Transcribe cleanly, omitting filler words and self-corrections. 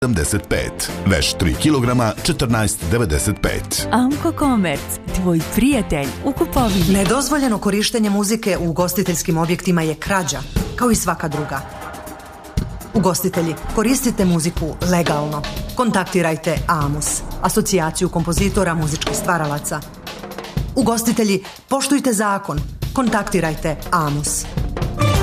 Veš 3 kg 14,95. Amco Commerce, tvoj prijatelj u kupovini. Nedozvoljeno korištenje muzike u ugostiteljskim objektima je krađa, kao i svaka druga. Ugostitelji, koristite muziku legalno. Kontaktirajte AMUS, asocijaciju kompozitora muzičkih stvaralaca. Ugostitelji, poštujte zakon. Kontaktirajte AMUS.